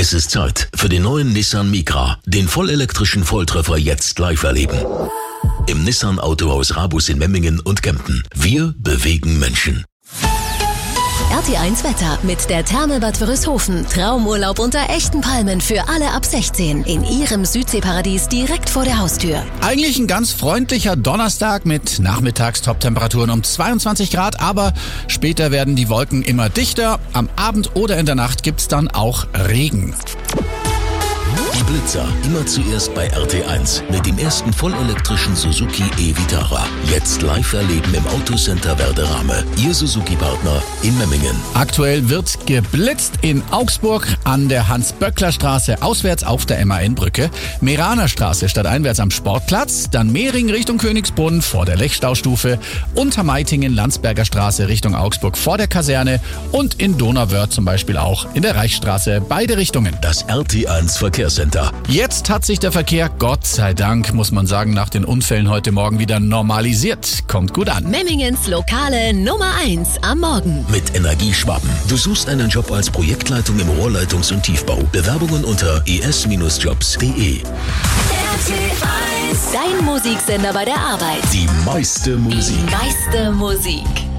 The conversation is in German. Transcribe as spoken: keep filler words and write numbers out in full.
Es ist Zeit für den neuen Nissan Micra, den vollelektrischen Volltreffer jetzt live erleben. Im Nissan Autohaus Rabus in Memmingen und Kempten. Wir bewegen Menschen. R T eins Wetter mit der Therme Bad Wörishofen. Traumurlaub unter echten Palmen für alle ab sechzehn. In Ihrem Südseeparadies direkt vor der Haustür. Eigentlich ein ganz freundlicher Donnerstag mit Nachmittags-Top-Temperaturen um zweiundzwanzig Grad, aber später werden die Wolken immer dichter. Am Abend oder in der Nacht gibt's dann auch Regen. Die Blitzer, immer zuerst bei R T eins mit dem ersten vollelektrischen Suzuki e-Vitara. Jetzt live erleben im Autocenter Werderame. Ihr Suzuki-Partner in Memmingen. Aktuell wird geblitzt in Augsburg an der Hans-Böckler-Straße auswärts auf der M A N-Brücke, Meraner Straße stadteinwärts am Sportplatz, dann Mehring Richtung Königsbrunn vor der Lechstaustufe, Untermeitingen Landsberger Straße Richtung Augsburg vor der Kaserne und in Donauwörth zum Beispiel auch in der Reichsstraße, beide Richtungen. Das R T eins Verkehrscenter. Jetzt hat sich der Verkehr, Gott sei Dank, muss man sagen, nach den Unfällen heute Morgen wieder normalisiert. Kommt gut an. Memmingens lokale Nummer eins am Morgen. Mit Energieschwaben. Du suchst einen Job als Projektleitung im Rohrleitungs- und Tiefbau. Bewerbungen unter e s jobs punkt de. R T eins. Dein Musiksender bei der Arbeit. Die meiste Musik. Die meiste Musik.